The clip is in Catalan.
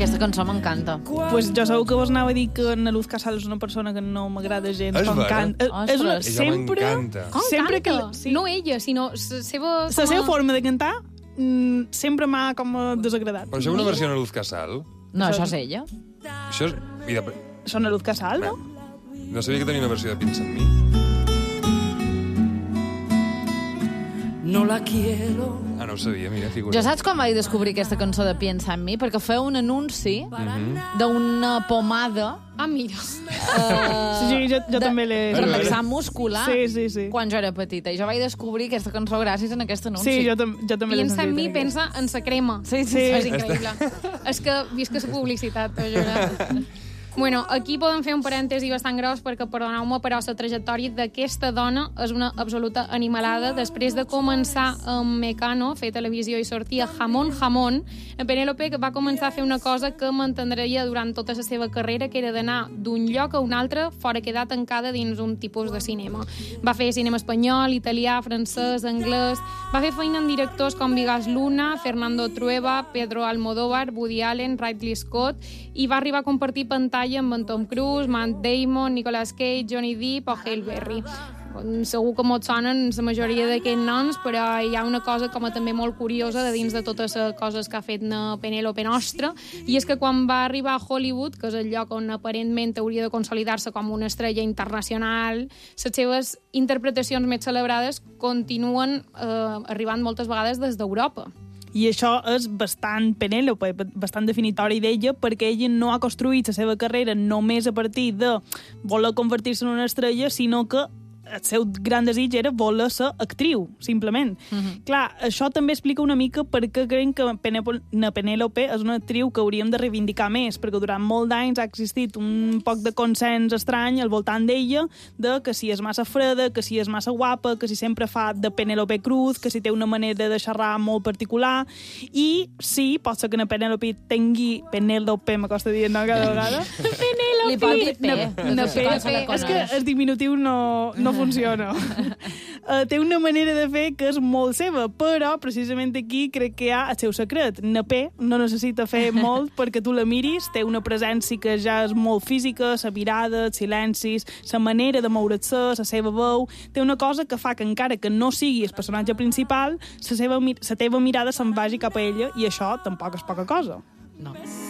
Aquesta cançó m'encanta. Pues jo segur que vos anava a dir que na Luz Casal és una persona que no m'agrada gens. És vera? És una, Ella sempre... m'encanta. Com sempre canta? sí. No ella, sinó la seva... La seva forma de cantar sempre m'ha com desagradat. Però això és una versió de Luz Casal? No, això és ella. Això és... Mira, Són a Luz Casal, no? no sabia que tenia una versió de Pensa en mi. No la quiero. Ah, no ho sabia, mira, figura. Jo saps quan vaig descobrir aquesta cançó de Piensa en mi? Perquè feia un anunci d'una pomada Ah, mira. Sí, jo també l'he... de relaxant muscular Sí. quan jo era petita. I jo vaig descobrir aquesta cançó gràcies a aquest anunci. Sí, jo també l'he Pensa en mi, sentit. pensa en sa crema. Sí. És increïble. És que visca la publicitat, t'ho juro. Bueno, aquí podem fer un parèntesi bastant gros perquè, perdoneu-me, però la trajectòria d'aquesta dona és una absoluta animalada. Després de començar amb Mecano, fer televisió i sortir a Jamón, Penélope va començar a fer una cosa que mantindria durant tota la seva carrera, que era d'anar d'un lloc a un altre fora quedar tancada dins un tipus de cinema. Va fer cinema espanyol, italià, francès, anglès... Va fer feina en directors com Vigas Luna, Fernando Trueba, Pedro Almodóvar, Woody Allen, Ridley Scott, i va arribar a compartir pantalla amb en Tom Cruise, Matt Damon, Nicolas Cage, Johnny Depp o Halle Berry. Segur que molt sonen la majoria d'aquests noms, però hi ha una cosa com a també molt curiosa de dins de totes les coses que ha fet la Penélope nostra, i és que quan va arribar a Hollywood, que és el lloc on aparentment hauria de consolidar-se com una estrella internacional, les seves interpretacions més celebrades continuen arribant moltes vegades des d'Europa. I això és bastant Penélope, bastant definitori d'ella, perquè ella no ha construït la seva carrera només a partir de voler convertir-se en una estrella, sinó que el seu gran desig era voler ser actriu, simplement. Clar, això també explica una mica per què creiem que Penélope és una actriu que hauríem de reivindicar més, perquè durant molt d'anys ha existit un poc de consens estrany al voltant d'ella, de que si és massa freda, que si és massa guapa, que si sempre fa de Penélope Cruz, que si té una manera de xerrar molt particular, i sí, pot ser que na Penélope tingui... Penélope, m'acosta dient cada vegada. Li pot dir P. És que el diminutiu no funciona. Té una manera de fer que és molt seva, però precisament aquí crec que hi ha el seu secret. Na P no necessita fer molt perquè tu la miris, té una presència que ja és molt física, la mirada, els silencis, la manera de moure's, la seva veu, té una cosa que fa que encara que no sigui el personatge principal, la teva mirada se'n vagi cap a ella, i això tampoc és poca cosa. No.